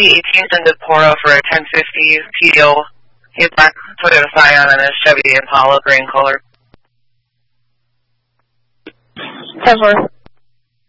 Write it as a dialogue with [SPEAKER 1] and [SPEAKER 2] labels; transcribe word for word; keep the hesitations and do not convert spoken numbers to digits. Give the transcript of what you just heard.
[SPEAKER 1] P eighteenth into Poro for a ten fifty P O. He has black Toyota Scion and a Chevy Impala green color.
[SPEAKER 2] ten four.